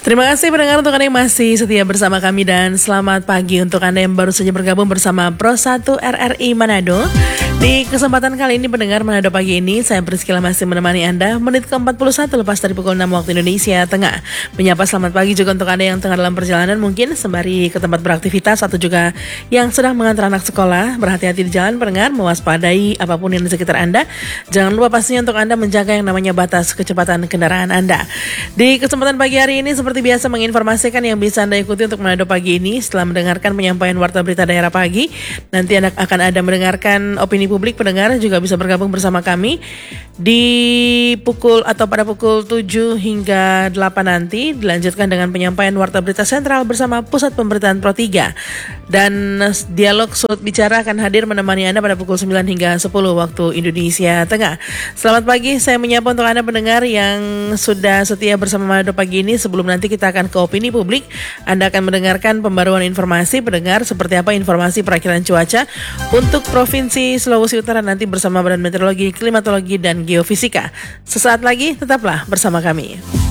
Terima kasih pendengar untuk Anda yang masih setia bersama kami dan selamat pagi untuk Anda yang baru saja bergabung bersama Pro 1 RRI Manado. Di kesempatan kali ini pendengar Manado pagi ini, saya Priscila masih menemani Anda menit ke-41 lepas dari pukul 6 waktu Indonesia Tengah. Menyapa selamat pagi juga untuk Anda yang tengah dalam perjalanan mungkin sembari ke tempat beraktivitas atau juga yang sedang mengantar anak sekolah. Berhati-hati di jalan pendengar, mewaspadai apapun yang di sekitar Anda. Jangan lupa pastinya untuk Anda menjaga yang namanya batas kecepatan kendaraan Anda. Di kesempatan pagi hari ini seperti biasa menginformasikan yang bisa Anda ikuti untuk Manado pagi ini setelah mendengarkan penyampaian warta berita daerah pagi. Nanti Anda akan ada mendengarkan opini publik. Pendengar juga bisa bergabung bersama kami di pada pukul 7 hingga 8 nanti. Dilanjutkan dengan penyampaian warta berita sentral bersama Pusat Pemberitaan Pro 3. Dan dialog Sudut Bicara akan hadir menemani Anda pada pukul 9 hingga 10 waktu Indonesia Tengah. Selamat pagi, saya menyapa untuk Anda pendengar yang sudah setia bersama Manado pagi ini. Sebelum nanti kita akan ke opini publik, Anda akan mendengarkan pembaruan informasi pendengar seperti apa informasi perakilan cuaca untuk Provinsi Sulawesi Utara nanti bersama Badan Meteorologi, Klimatologi, dan Geofisika. Sesaat lagi tetaplah bersama kami.